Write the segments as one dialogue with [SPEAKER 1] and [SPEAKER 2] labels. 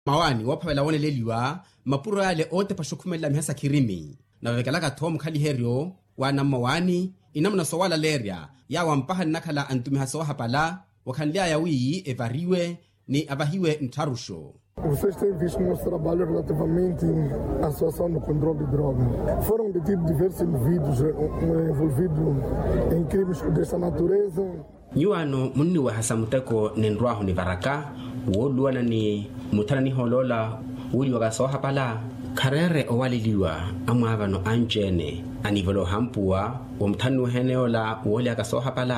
[SPEAKER 1] mawani waphavela woneleliwa mapuro yale ote pashukhumela mihasa kirimi na vekelaka Tom Khaliherio wana mawani inamna sowala leria ya wampaha nakhala antumihaso hapala wakhanlia ya wii evariwe ni abahiwe ntarusho.
[SPEAKER 2] Vocês têm visto o nosso trabalho relativamente à situação do controle de droga. Foram detidos diversos indivíduos envolvidos em crimes dessa natureza.
[SPEAKER 1] Nyuano munni wa hasamuteko nendwaho ni varaka woluana ni mutana ni holola wuli wagaso hapala karere owaliliwa amwavano anjene anivolo hampua wa mtanu heneola woli agaso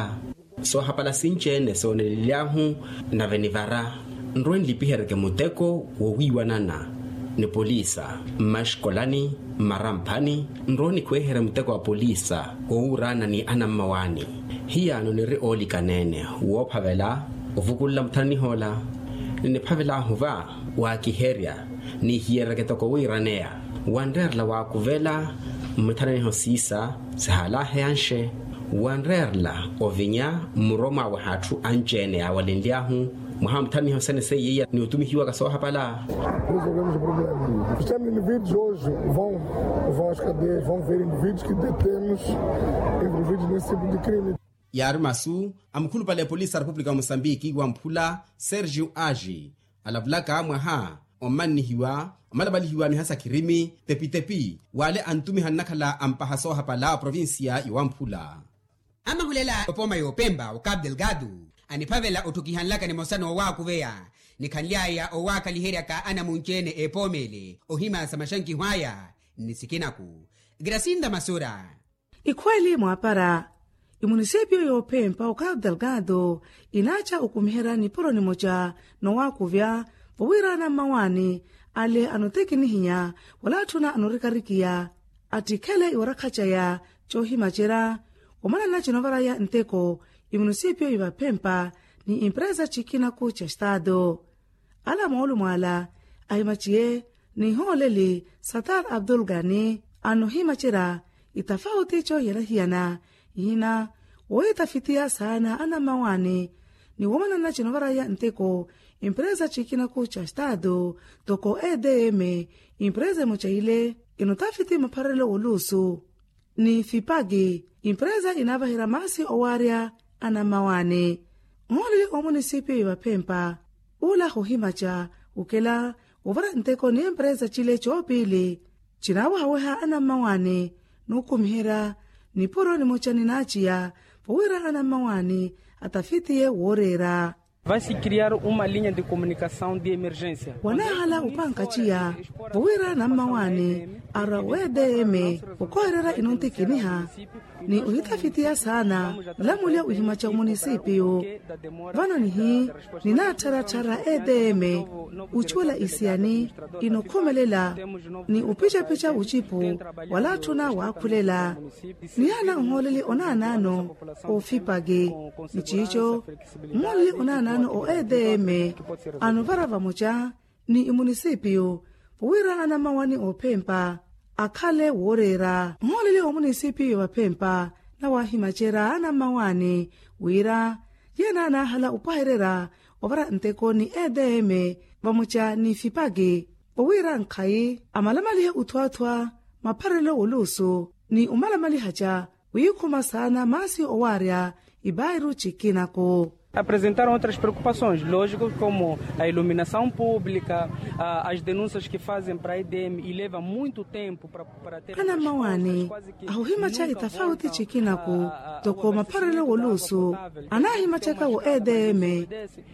[SPEAKER 1] hapala sinjene soneliliahu na venivara nruen lipihereke muteko wowiwanana ni polisa mashkolani marampani nroni kwehere muteko wa polisa wourana ni anamawani hiya noniri oli kanene wophavela uvukula mtani hola ni phavela huva wa kiheria ni hiereke toko wiranea wanderla wa kuvela mtani hosisa sahala heanshe wanderla ovinya muroma wa hatu anjene awalindiahu Muhamtani Hosene Seia ni utumikiwa kaso hapala.
[SPEAKER 2] Resolvemos o problema. Os indivíduos hoje vão às cadeias, vão ver indivíduos que detemos envolvidos nesse tipo de crime.
[SPEAKER 1] Yarmasu amkulu pale polisi Republika ya Mosambiki wa mpula Sergio Agi alavlaka amwaha omani hiwa amalabali hiwa ni hasa kirimi tepi wale antumi hanakala ampahaso hapala provinsia ya mpula.
[SPEAKER 3] Ama hulela opoma yopemba o Cabo Delgado anipavela utukihanlaka ni mosano wa kuvea ni kanliaya o wa Khaliheria ka ana munchene epomele ohima samashanki hwaya ni sikinaku Gracinda Masura.
[SPEAKER 4] Ikweli mwapara imunisipio yopempa o Cabo Delgado inacha ukumihera ni poro ni moja no wa kuvea powira na mawani ale anoteki nihinya wala tuna anorikarikia atikele iwarakachaya chohima chera omana na chinovara ya nteko imunisipio ibapempa ni impreza chikina kucha estado. Ala maulu mwala aimachie ni holeli Satar Abdul Ghani anohima chira itafauti cho yelahiana hina oitafitia sana ana mawani ni womana na chinovara ya nteko impreza chikina kucha estado toko EDM impreza mochaile inotafiti maparelo ulusu ni fipagi impreza inavahira masi owaria ana mawane ngoli o munisipio ibapempa ula hohimacha ukela uvara nteko ni empresa chile chopili chinawa haweha ana mawane nukumhera ni poro ni mochani nachia powira ana mawane atafitie worera.
[SPEAKER 5] Vai se criar uma linha de comunicação de emergência.
[SPEAKER 4] Wanahala upankachia powira na mawane ara WDM ukoherera inontikiniha ni uhitafitia sana lamulia uhimacha munisipio vano ni hii ni na chara EDM uchula isiani inokomelela ni upicha uchipu wala tuna wakulela ni hana ngoleli onanano ofipage ni chicho ngoleli onanano o EDM anovara vamocha ni munisipio powira ana mawani opempa akale worera ngolele o munisipio wapempa na wahimachera ana mawani wira yena na hala upaherera ovara nteko ni EDM vamucha ni fipage powira nkai amalamali utwatwa maparelo ulusu ni umalamali hacha wikuma sana masi owaria ibairu chikinako.
[SPEAKER 5] Apresentaram outras preocupações, lógico, como a iluminação pública, as denúncias que fazem para a EDM e leva muito tempo para ter...
[SPEAKER 4] Ana mawani, ahuhimacha itafauti chikinaku, toko maparelo ulusu, anahimachaka u EDM,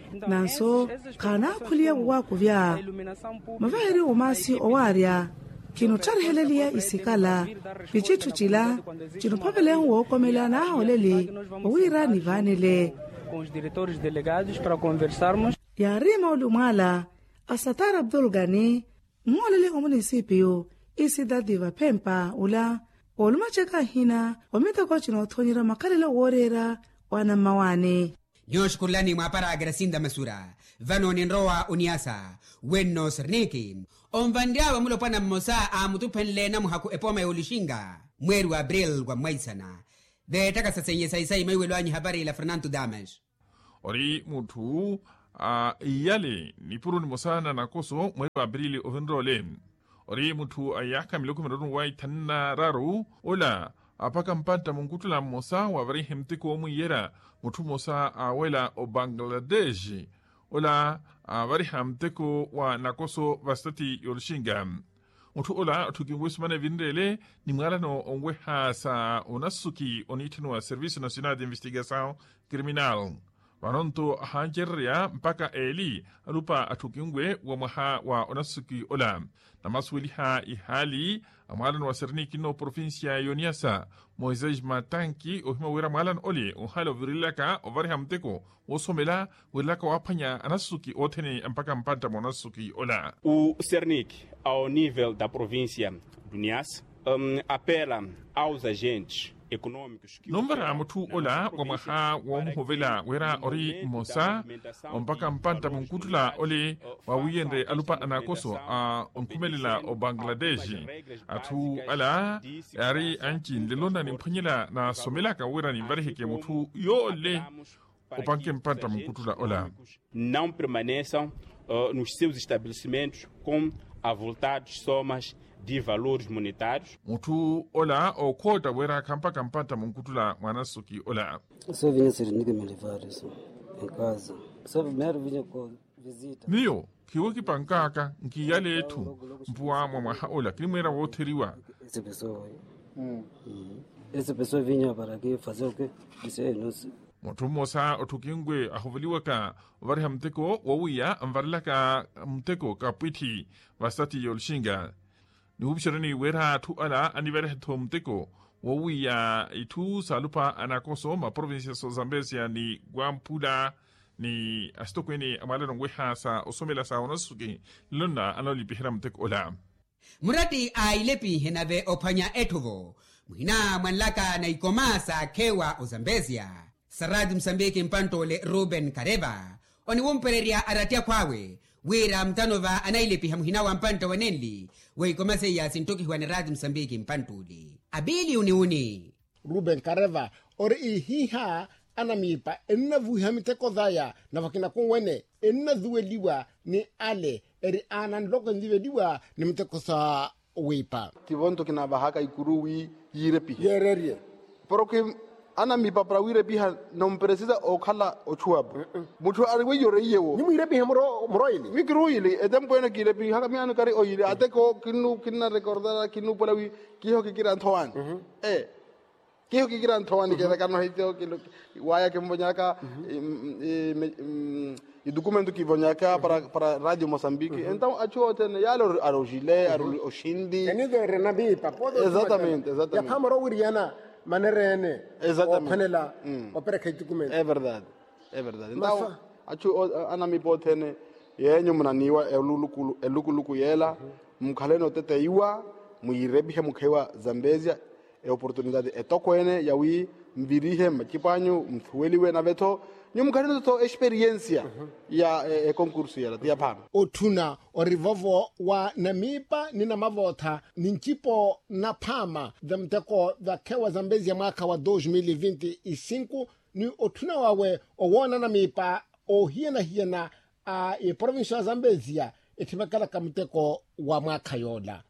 [SPEAKER 4] nanso, kana kulia wakuvya, mavahiri umasi owaria, kino charhelelia isikala, pichitu chila, chino papele uokomela na holeli, uwira nivanile.
[SPEAKER 5] Com os diretores delegados para conversarmos.
[SPEAKER 4] Yarima ulumala Satar Abdul Ghani ngolele o munisipio isidadi vapempa ula olumacheka hina omita kwa chino thonyira makalele worera wana mawane.
[SPEAKER 3] Nyoshkulani mwapara Gracinda Masura vano ninroa uniasa wenno serniki omvandiawa mulopana mmosa amutupenle na muhaku epoma ulishinga mweru Abril kwa mwaisana de taka sasenye saisai maiwelwanyi habari la Fernando Damas.
[SPEAKER 6] Ori mutu iyale ni puru ni mosana na koso mwezi wa Aprili ovendrole ori mutu ayaka miloko meronu wai tanna raru ola apaka mpanta mungutula mosa wavari hemtiko omuyera mutu mosa awela o Bangladesh ola avari hamteko wa nakoso vastati yorshinga mutu ola tukingwesumane vindele ni mwarano onwe hasa onasuki onitinu wa Servicio Nacional de Investigação Criminal Varonto hanjeria mpaka eli alupa atukingwe wa maha wa onasuki ola na maswili ha ihali amalan wa serniki no provincia Yoniasa Moises Matanki ohima wera malan oli ohalo virilaka ovari hamteko osomela wirilaka wapanya anasuki otene mpaka mpanta monasuki ola.
[SPEAKER 7] O Cernic, ao nível da província do Niassa, apela aos agentes econômicos que
[SPEAKER 6] nombara mutu ola wa maha wa muhovela wera ori mosa mpaka mpanta munkutula ole wa wiyende alupa anakoso onkumelela o Bangladesh atu ala yari anchi lelona ni mpanyela na somelaka wera ni variheke mutu yole opanke mpanta munkutula ola
[SPEAKER 7] não permaneçam nos seus estabelecimentos com avultados somas de valores monetários.
[SPEAKER 6] Mutu ola o kota wera kampa mpanta munkutula mwanasuki ola.
[SPEAKER 8] Só vinha ser ninguém me levar isso em casa. Só primeiro vinha com visita.
[SPEAKER 6] Niyo kiwoki pankaka nkiyale yetu mpuwa mwa ola kilimwera woteriwa.
[SPEAKER 8] Essa pessoa vinha para aqui fazer o quê? Disse nós.
[SPEAKER 6] Mutu mosa otukingwe ahuvaliwa ka vari hamteko wawuya amvarlaka mteko kapiti vastati yolshinga. Ni hubishirani wera tu ala anivere tomteko wawuya itu salupa anakoso ma provincia so Zambezia ni Guampula ni astokweni amalano weha sa osomela sa onasuki luna anoli pihiram tek ola.
[SPEAKER 3] Murati ailepi henave opanya etovo muhina manlaka na ikomasa kewa o Zambezia Saradi Msambiki mpantole Ruben Kareba oni wumpereria aratia kwawe wira mtanova anailepi hamuhina wa mpanta wanenli weikomase ya sintoki huwane Radi Msambiki mpantuli abili uniuni
[SPEAKER 2] Ruben Kareva ore ihiha anamipa enna vuhamiteko dhaya na vakina kunwene enna dhueliwa ni ale eri anan loko ndiveliwa ni mteko sa weipa
[SPEAKER 9] tivonto kina bahaka ikuruwi yirepi
[SPEAKER 2] yererie
[SPEAKER 9] porque anamipa para wirepi ha no precisa okhala ochuab mutu ariwe yoreyewo
[SPEAKER 2] ni wirepi moroili
[SPEAKER 9] wikiruili edem buena kirepi haka miano kari oyile ateko kinna recordar kinu polawi kiho kikira antoan kiho kikira antoan que kano hiteo que waya que mbonyaka e documento que vonhaka para Radio Moçambique então acho tene yalo arogile aroshindi
[SPEAKER 2] enido renabi papodo
[SPEAKER 9] exatamente
[SPEAKER 2] ya kamaro wiriana manerene
[SPEAKER 9] exatamente
[SPEAKER 2] panela opera que documento
[SPEAKER 9] é verdade então acho anami potene yenyo mnaniwa elukuluku yela mkhaleno tete iwa muyirebihe mukhewa Zambezia e oportunidade etokwene yawi mbirihe makipanyu mthweliwe na veto nyumkhaleno to experiência ya concurso ya tiapana
[SPEAKER 2] otuna orivovo wa namipa nina mavotha ninchipo na pama zamteko vakhewa Zambezia mwaka wa 2025 ni otuna wawe owona namipa hiena e provincia ya Zambezia etimakala kamteko wa mwaka yola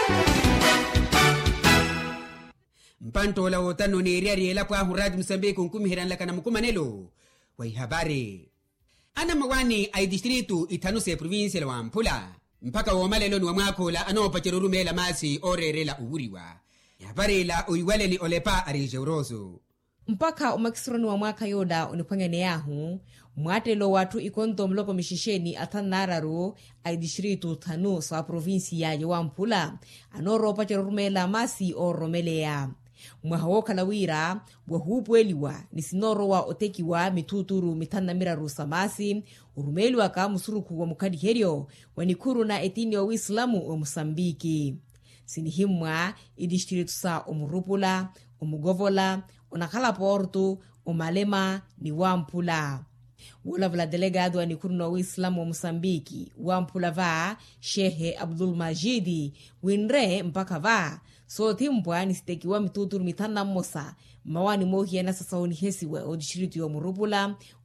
[SPEAKER 3] mpantola wotano ni eriari elapo ahu Radi Msambiki nkumihiranla kana mukumanelo wa habari ana mawani ay distritu itanuse provincia la Wampula mpaka womalelo ni wa mwakola anopachirurumela masi orerela uwuriwa habari la uiwale ni olepa arijeurozo
[SPEAKER 10] mpaka umakisironi wa mwaka yoda unipangene yahu mwatelo watu ikonto mlopo mishisheni atanararu ay distritu tanu sa provincia ya Wampula anoropa chirurumela masi oromelea mwahawoka lawira wahupweliwa nisinorowa otekiwa mituturu mitandamiraru samasi urumeliwa ka musuruku wa mukadi herio wanikuru na etini wa Uislamu wa Mosambiki sinihimwa idistritu sa omurupula omugovola onakala portu omalema ni Wampula wala delegado wa nikuru na Uislamu wa Mosambiki Wampula va Shehe Abdul Majidi winre mpaka va so timbwa nisitekiwa mituturu mitanda mosa mawani mohi na sasa unihesiwe o distritu ya Murupula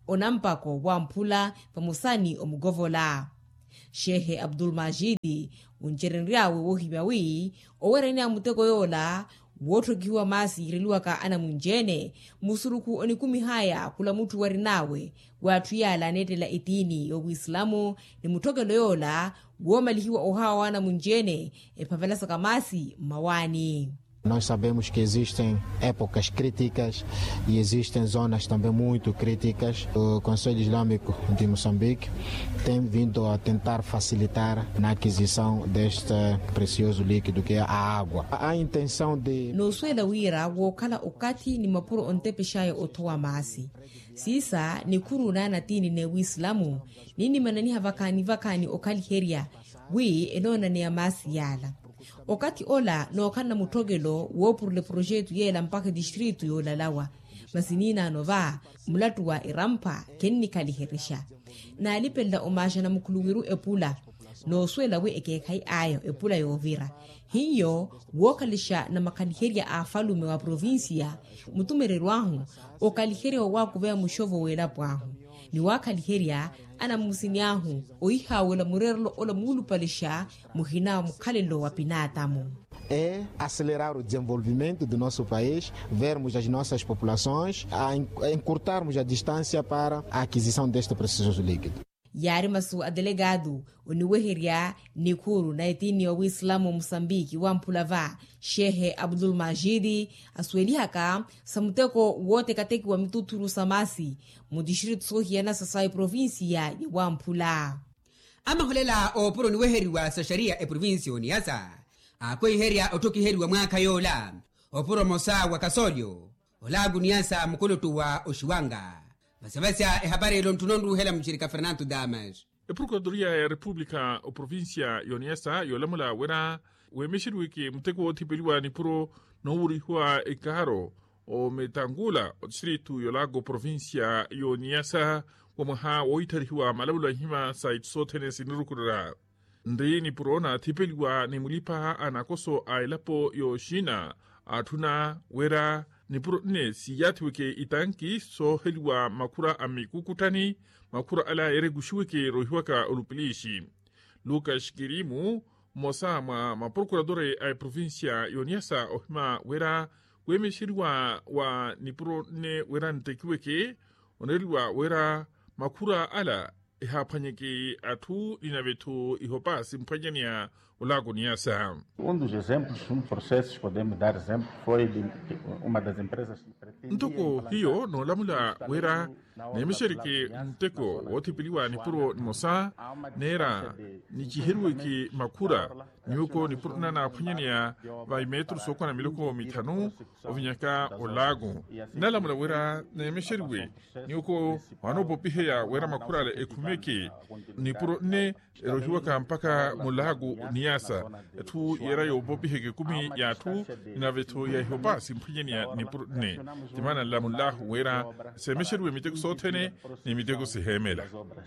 [SPEAKER 10] onampako wa mphula pamusani omugovola. Shehe Abdul Majidi uncherenriawe wohibawi owerene amuteko yola wothokiwa masi iriliwaka ana munjene musuruku onikumi haya kula mutu warinawe watu yala netela itini yobuislamu ni mutokelo yola womalihiwa ohawa ana munjene epavela masi mawani.
[SPEAKER 11] Nós sabemos que existem épocas críticas e existem zonas também muito críticas. O Conselho Islâmico de Moçambique tem vindo a tentar facilitar na aquisição deste precioso líquido que é a água. A intenção de...
[SPEAKER 10] No suela wira wokala okati ni mapuro ontepeshayo otoa masi. Sisa ni kuru na tini ne Uislamu nini manani havakani okali heria wi enona ne amasi yala. Okati ola no kana mutogelo wopurle projetu yela mpaka distritu yola lawa masinina nova mulatu wa irampa kenni kaliherisha na alipenda omasha na mukuluwiru epula no swela we ekekai ayo epula yovira hiyo wokalisha na makaliheria afalume wa provinsia mutumererwahu okaliheria wakuvea mushovo wela pwahu ni wakaliheria ana musinyahu oihawela murerlo ola mulupalisha muhina mukhalelo wa pinatamu.
[SPEAKER 11] É acelerar o desenvolvimento do nosso país, vermos as nossas populações, a encurtarmos a distância para a aquisição deste precioso líquido.
[SPEAKER 10] Yari masu a delegado uniweheria nikuru na etini wa Uislamu Mosambiki wa mpulava Shehe Abdul Majidi aswelihaka samuteko wote kateki wa mituturu samasi mudishiritu sohiana sasai provinsia ya wa mpula.
[SPEAKER 3] Ama holela opuro niweheriwa sa sharia provinsio ni asa akwe heria otoki heriwa mwaka yola opuro mosa wa Kasolyo olagu ni asa mkolotu wa Oshiwanga. Basabasa habari lontunondu hela mshirika Fernando Damas.
[SPEAKER 6] Procuradoria ya República o provincia Yoniasa yolamula wera wemeshirwiki mteko otipeliwa ni puro nouri huwa ekaro o metangula o distritu yolago provincia Yoniasa wamaha oitariwa malabula hima sait sotene sinurukura. Ndi ni puro na tipeliwa ni mulipa anakoso ailapo yoshina atuna wera ni puro ne siyatweke itanki so heliwa makura amikukutani makura ala eregushiweke rohiwaka olupilishi. Lucas Kirimu mosa ma procuradore ai provincia Yoniasa ohima wera wemeshiriwa wa ni puro ne wera ntekiweke oneliwa wera makura ala ihapanyeke atu inavetu ihopa simpanyania olago Niassa.
[SPEAKER 12] Dos exemplos, processos, podemos dar exemplo, foi de uma das empresas.
[SPEAKER 6] Ntoko hiyo no lamula wera nemesherike mteko wotipiliwa ni puro ni mosa nera ni chiheruweki makura niuko ni puro na panyania vai metro soko na miloko mitanu ovinyaka olago na lamula wera nemesheriwe niuko wanopopihe ya wera makura le ekumeke ni puro ne erohiwaka mpaka mulago Niassa tu yera yo bopihe ke kumi ya tu inaveto ya hopa simpanyania ni puro ne timana lamula wera semesheriwe miteko sotene ni miteko sehemela.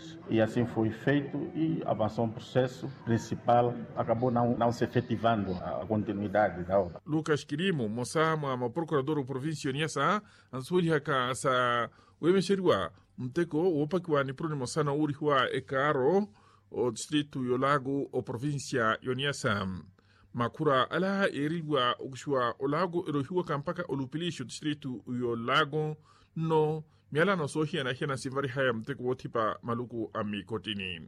[SPEAKER 12] E assim foi feito e avançou processo principal, acabou não se efetivando a continuidade da obra.
[SPEAKER 6] Lucas Kirimu mosa ma procurador provincia Niassa answeli haka sa wemesheriwa mteko wopakiwa ni proni mosa na uri huwa ekaro o distritu yolago o provincia Yoniassa. Makura ala eriwa ukshwa olago erohiwa kampaka olupilisho distritu yolago no miala no sohia na hena sivari haya mteko wotipa maluku amikotini.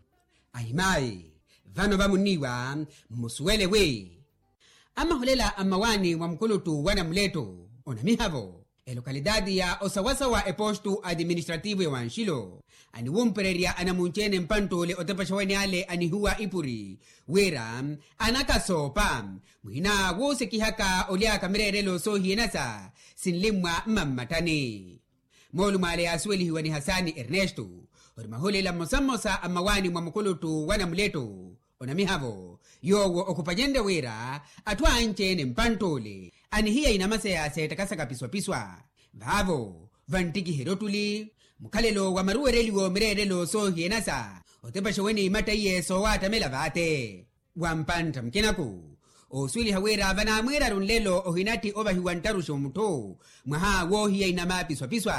[SPEAKER 3] Ahimai vano vamuniwa musuwele we ama holela amawani wa mkulutu wana mleto onamihavo elokalidadi ya osawasawa epostu administrativu ya wanshilo ani wumpereria anamunchene mpantole otepashawani ale anihuwa ipuri wera anakasopa muhina wose kihaka olia kamererelo sohienasa sinlimwa mammatani molu male asweli hiwani Hasani Ernesto orimaholela mosamosa amawani mwa mkulutu wana mleto onamihavo yowo okupanyende wera atwa nchene mpantole anihiya inamase ya setakasa kapiswa vavo vantiki herotuli mukhalelo wa maruwereliwo mirerelo sohienasa otepashaweni imataye sowatamela vate wampanta mkenaku oswili hawera vana mwera runlelo ohinati ovahiwantarusho muto mwaha wohiya inamapiswa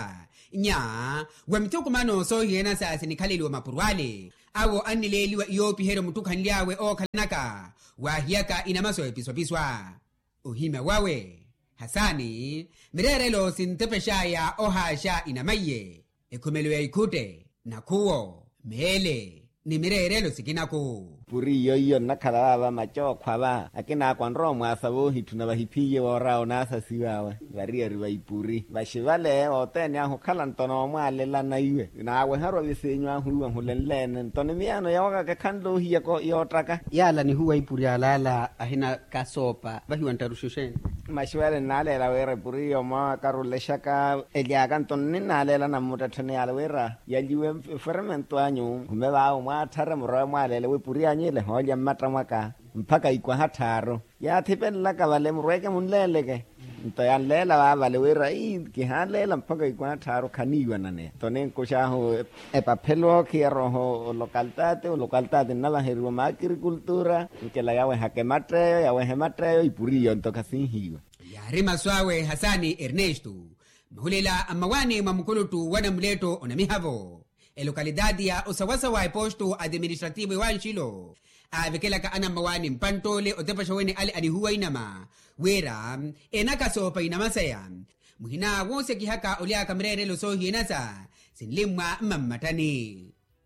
[SPEAKER 3] nya wa mitoko mano so yena sa sinikhaleli wa mapurwale awo anileliwa iyopi hero mutukhanliawe o khalanaka wa hiyaka inamaso episwapiswa uhime wawe Hasani mirerelo sintepeshaya ohasha inamaye ekumelo ya ikute na kuo mele ni mirerelo sikinako
[SPEAKER 13] puri yoyo nakalaba macho kwaba akina kwanro mwasabu hituna bahipiye wora onasa siwawe bari riba ipuri bashivale otene aho kalantono mwalela na iwe nawe haro bisenywa huwa hulenlen ntone miano yawaga ke kando hiya ko yotaka
[SPEAKER 14] yala ni huwa ipuri alala ahina kasopa bahiwantarushushen
[SPEAKER 13] mashwale nalela wera puri yoma karuleshaka eliaga ntone nalela na mutatene alwera yajiwe fermento anyu kumeba mwa thara mro mwalela we puri nyele hoja mata mwaka mpaka ikwa hataro ya thipela ka vale mrweke munleleke nto ya lela wa vale wera ki halela mpaka ikwa hataro khaniwa nane tone kusha ho epapelo ki roho localtate na la heriwa ma agricultura nkela yawe hakematre yawe hematre ipuriyo nto kasinhiwa
[SPEAKER 3] ya rima swawe Hasani Ernesto mahulela amawani mamukulutu wana mleto onamihavo localidade ya osawasa wa posto administrativo wa Nchilo avikela ka ana mawani mpantole otepashawene ali anihuwa inama wera enaka sopa inamasaya muhina wose kihaka olia kamrere loso hinasa sinlimwa mammatani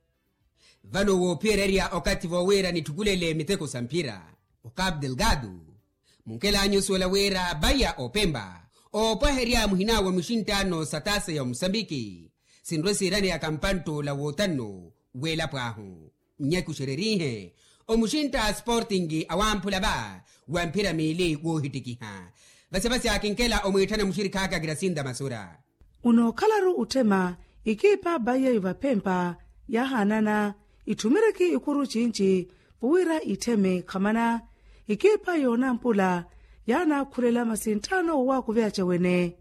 [SPEAKER 3] vano wo piereria okativo wera nitukulele miteko sampira okab delgado munkela anyusola wera baya opemba opaheria muhina wa mshintano satase ya Msambiki sinresi rani ya kampanto la wotano wela prahu nyaku shererihe o mushinta sportingi awampula ba wampira mili wo hitikiha basi akinkela o muitana mushirika ka Gracinda Masura
[SPEAKER 4] uno kalaru utema ikipa baya yuvapempa ya hanana itumireki ikuru chinchi puwira iteme kamana ikipa yona mpula yana kulela masintano wa kuvyacha wene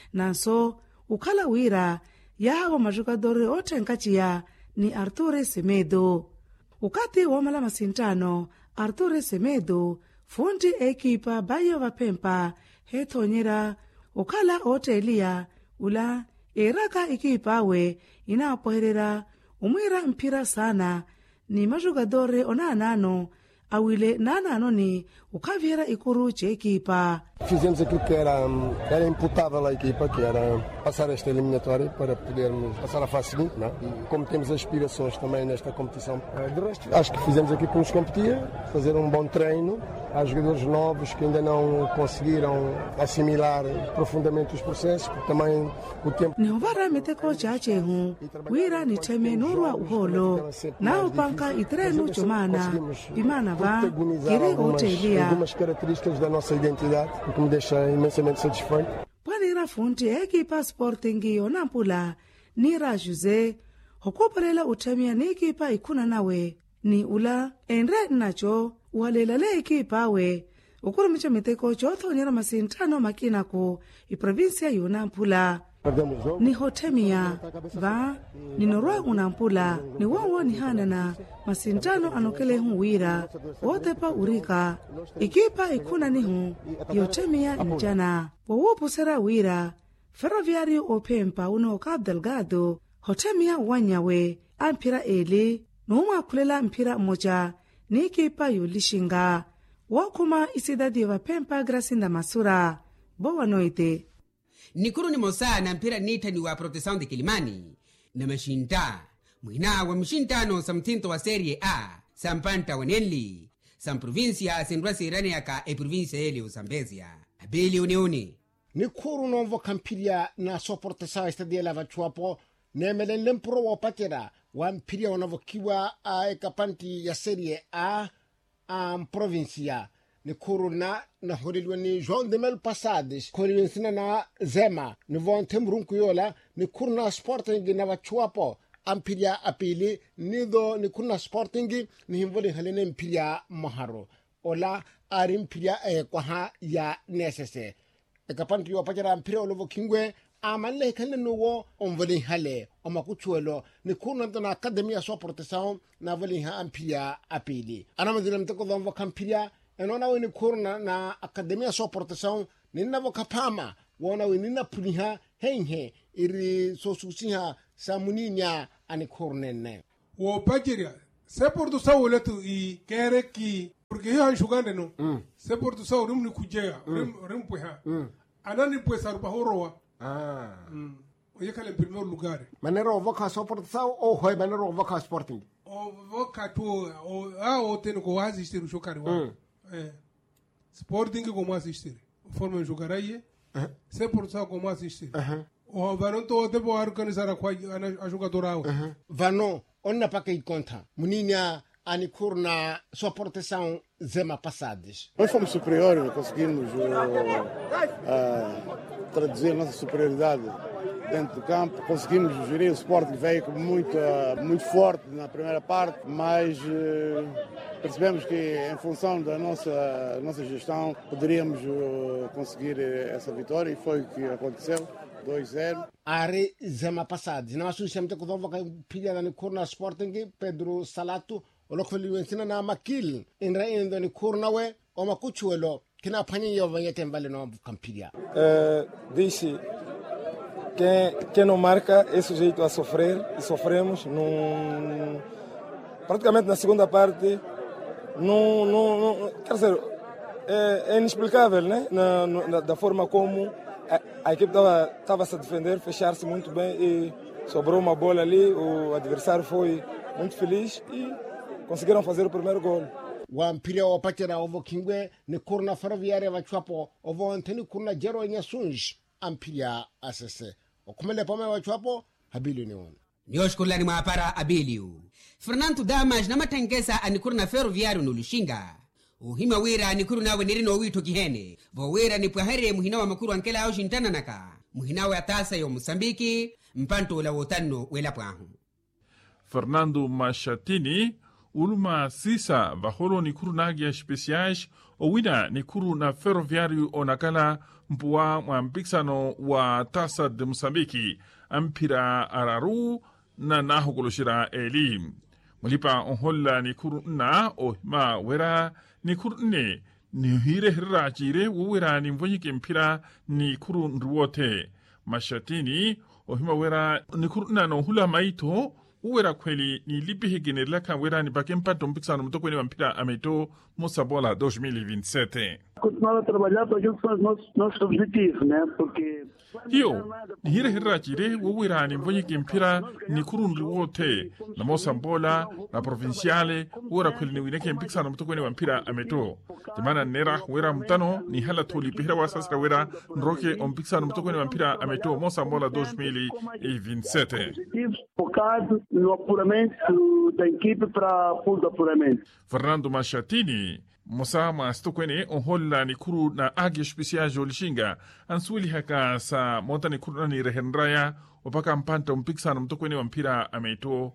[SPEAKER 4] nanso ukala wira yahawa majukadori ote nkachiya ni Arturo Semedo ukati wamala masintano Arturo Semedo fundi ekipa bayo vapempa hetonyera ukala ote elia ula eraka ekipa we inapoherera umwira mpira sana ni majukadori onanano awile nanano ni ukavyera ikuru che ekipa.
[SPEAKER 15] Fizemos aquilo que era imputável à equipa, que era passar esta eliminatória para podermos passar à fase seguinte, não? E como temos aspirações também nesta competição, de resto, acho que fizemos aquilo que nos competia, fazer um bom treino. Há jogadores novos que ainda não conseguiram assimilar profundamente os processos, porque também o tempo...
[SPEAKER 4] Nihuvara meteko chache hu, wira ni teme nurwa uholo, na upanka itrenu chumana, imana va, kiri otelia.
[SPEAKER 15] Algumas características da nossa identidade, o que me deixa imensamente satisfeito.
[SPEAKER 4] Panira funti ekipa sportingi onampula, nira Jose, hokoparela utemia ni ekipa ikuna nawe, ni ula, enre nacho, uhalelale ekipa we, ukuru micha miteko chotho nyera masintano makinako, iprovinsia yonampula. Ni hotemia, va, ni norwa unampula, ni wawo ni hanana, masintano anokele huwira, wotepa urika, ikipa ikuna nihu, yotemia njana, wawopu sera wira, ferroviario opempa uno Cabo Delgado, hotemia wanyawe, ampira eli, nuuma kulela mpira moja, ni ikipa yulishinga, wakuma isidadi wapempa Gracinda Masura, bowa noite.
[SPEAKER 3] Nikuru ni mosa na mpira nita ni wa Proteção de Quilimani na mashinta mwina wa mshintano sa mtinto wa Serie A sampanta wanenli sam provincia sindwasi irani yaka provincia ele usambezia abili uniuni
[SPEAKER 2] Nikuru novo kampiria na so Proteção estadia lava chuapo nemelen lempro wa patera wa mpiria wanavokiwa kapanti ya Serie A provincia Nikuru na hodilwa ni João de Mel Passadas korinsina na Zema ni von temrunku yola Nikuru na Sporting na wachuapo ampiria apili nido Nikuru na Sporting ni himvoli halene mpiria maharo ola ari mpiria kwa ha ya nesese kapanti yo pajara mpiria olovo kingwe amalle kane nuwo onvoli hale omakuchuelo Nikuru na Academia so Proteção na voli ha ampiria apili anamazile mteko dhomvo kampiria enona weni Nikuru na Academia so Proteção nina vokapama wona wenina puniha henhe iri sosusiha samuninya ani kornenne
[SPEAKER 16] wo pajiria c'est pour tout ça woletu I kere ki porque hiyo shugande no c'est pour tout ça rumni kujea rumpuha anani pues arba horowa oye kale en primer lugar
[SPEAKER 2] manero voca soportao o hoy manero voca sporting
[SPEAKER 16] o voca tu o tem que assistir o jogar sporting como assistir forma de jogar aí c'est pour ça como assistir o varon to debo organizar a jogadora
[SPEAKER 2] vano onna pa que conta muninya ani kurna suportação zema passadas.
[SPEAKER 9] Nós fomos superiores, conseguimos traduzir a nossa superioridade dentro do campo, conseguimos gerir o Sport que veio muito forte na primeira parte, mas percebemos que em função da nossa gestão poderíamos conseguir essa vitória e foi o que aconteceu. 2-0.
[SPEAKER 2] Are zema passadas. Na sua sempre que vamos pilhar na Corna Sporting Pedro Salato o logo ele ensina na Makil indo ni Corna we o makuchuelo kina panyi yo vanyete mbale no campilha.
[SPEAKER 15] Disse quem não marca é sujeito a sofrer e sofremos praticamente na segunda parte quer dizer é inexplicável, né? Da forma como a equipe estava se a defender, fechar-se muito bem e sobrou uma bola ali, o adversário foi muito feliz e conseguiram fazer o primeiro gol.
[SPEAKER 2] Wampira wapatira ovo kingwe ni kurna ferroviaria wachwapo ovo anteni kurna jero nyasunj ampilia asese okumele pome wachwapo habilio ni wona
[SPEAKER 3] nioshkulani mwapara abilio Fernando Damas na matengesa anikurna ferroviario no Lushinga uhima wira nikuru nawe nirino wito kihene vo wira ni pwahere muhina wa makuru ankela au shintana naka muhina wa tasa yo Mosambiki mpanto la wotano wela pwahu
[SPEAKER 6] Fernando Machatini uluma sisa vaholo nikuru nagia especiais o wina nikuru na ferroviario onakala mpua mwampixano wa tasa de Mosambiki ampira araru na nahokoloshira elim mulipa onholla nikuru na ohima wera nikuru ne ni hire hirra jire wera ni mvonyike mpira nikuru nruwote Machatini ohima wera nikuru na no hula maito uwera kweli ni libihe generalaka wera ni bakempato mpixano mtokweni wa mpira ameto Moçambola 2027.
[SPEAKER 17] Continuar a trabalhar para aquilo que são os nossos objetivos, né? Porque
[SPEAKER 6] hiyo ni hire hirra jire wera ni mvonyike mpira nikuru nruwote na Moçambola na provinciale uwera kweli ni wineke mpixano mtokweni wa mpira ameto dimana nera wera mtano ni hala toli pihira wasasira wera nroke mpixano mtokweni wa mpira ameto Moçambola 2027.
[SPEAKER 17] Focado no apuramento da equipe para o apuramento.
[SPEAKER 6] Fernando Machatini Mosa Mastokwene onholla ni kuru na agi especial Lushinga ansuli haka sa monta ni kuru ni rehenraya opaka mpanta mpixano mtokwene wa mpira ameto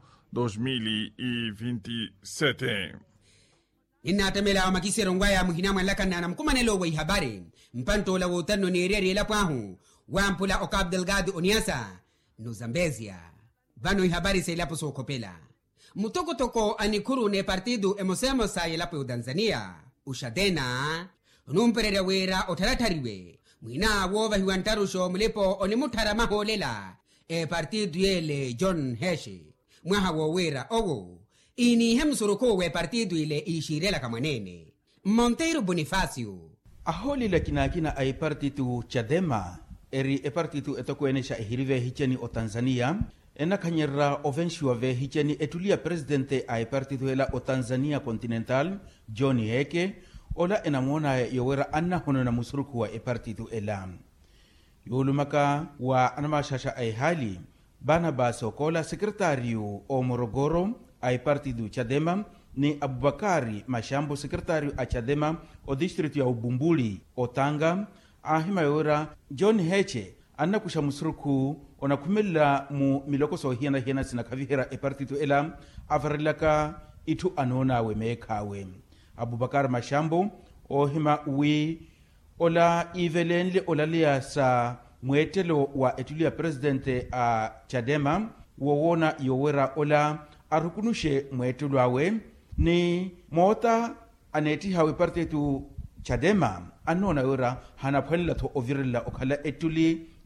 [SPEAKER 6] 2027.
[SPEAKER 3] inatamela wa makisero ngwaya muhina mwalaka na mkumanelo wa habari mpanto la wotano ni reri la pwahu wampula Okab Delgado Oniasa no Zambezia vano habari se lapo sokopela mutokotoko anikuru ne partido emosemo sa yelapo Tanzania ushadena numperera wera otaratariwe mwina wova hiwantarusho mlipo onimutara maholela partido yele John Heche mwaha wo wera owo ini hemsuruko we partido ile ishirela kamanene Monteiro Bonifacio
[SPEAKER 18] aholi lakina ay partido Chadema eri partido etokwenesha ehirive hicheni o Tanzania ena kanyera ofensiwa ve hicheni etulia presidente ay partido ela o Tanzania Continental John Heke ola enamona yowera anna hono na musuruku wa partido ela yulumaka wa anamashasha ay hali bana basokola sekretario o Morogoro ay partido Chadema ni Abubakari Mashambo sekretario a Chadema o distrito ya Ubumbuli o Tanga ahima yora John Heche anna kusha musuruku ona kumela mu miloko so hiana sinakavihera partido ela avarilaka itu anona we mekawe Abubakar Mashambo o hima wi ola ivelenle olalia sa mwetelo wa etulia presidente a Chadema wowona yowera ola arukunushe mwetelo awe ni mota aneti hawe partido Chadema anona yora hana phalla to ovirilla okhala etuli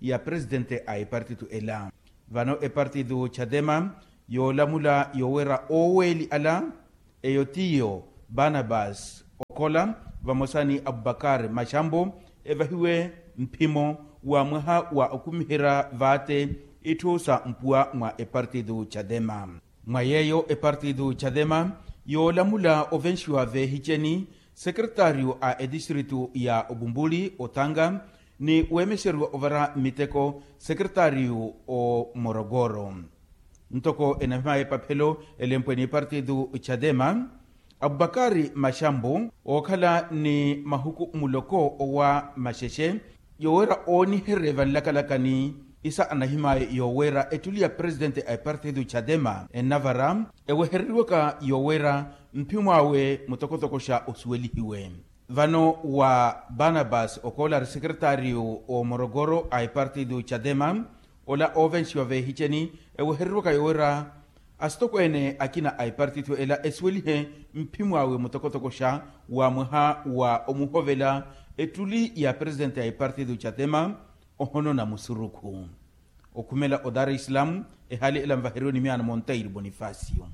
[SPEAKER 18] ya presidente a partido ela vano partido Chadema yo lamula yo wera oweli ala eyotiyo Barnabas Okola vamosani Abubakar Mashambo evahiwe mpimo wa mwaha wa okumihira vate itusa mpua mwa partido Chadema mwayeyo partido Chadema yo lamula ovenshwa ve hicheni sekretario a distrito ya Obumbuli Otanga ni uemeserwa ovara miteko sekretario o Morogoro ntoko enamaye papelo elempweni partido Chadema Abubakari Mashambo okhala ni mahuku muloko wa masheshe yowera oni herevan lakalakani isa anahimaye yowera etulia presidente a partido Chadema enavara eweherriweka yowera mpimwawe mutokotokosha osuelihiwe vano wa Barnabas Okola sekretario o Morogoro a partido Chadema ola ovenshwa ve hicheni eweherriweka yowera astokwene akina a partido ela esuelihe mpimwawe mutokotokosha wa mwaha wa omuhovela etuli ya presidente a partido Chadema ohono na musuruku okumela odara Islam hali ila mvahironi miana Monteiro Bonifacio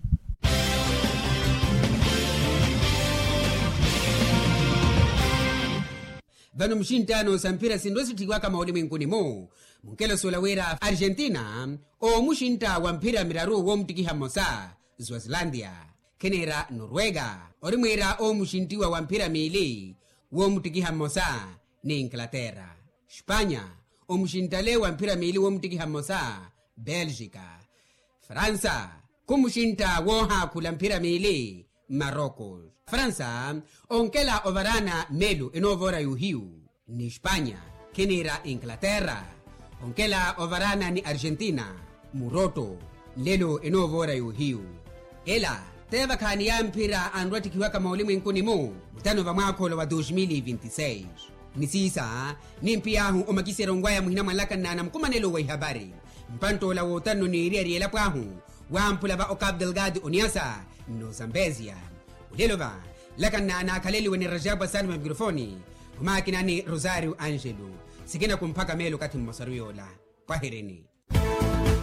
[SPEAKER 3] vano mshintano sampira sindosi tiwaka maulimi nkunimo mukelo solawera Argentina o mushinta wa mpira miraru wo mtikiha mosa Swazilandia kenera Noruega orimwera o mushintiwa wa mpira mili wo mtikiha mosa ni Inglaterra Spanya o mushintale wa mpira mili wo mtikiha mosa Belgica Fransa kumushinta wo hakula mpira mili Marocos Fransa onkela ovarana melu enovora yuhiu ni Spanya kenera Inglaterra onkela ovarana ni Argentina muroto lelo enovora yuhiu ela teva khani ya mpira anrwatikiwaka maulimu nkunimo mutano va mwakolo wa 2026 nisisa nimpiyahu omakisero ngwaya muhina mwalaka nana mkumanelo wa habari mpantola wotano ni iriariela pwahu wampula va Cabo Delgado Oniasa no Zambezia ulelova lakanana kaleli wene Rajabu Asani wa mikrofoni umakina ni Rosario Angelo sikina kumpaka melo kati mmasaruyola kwa hereni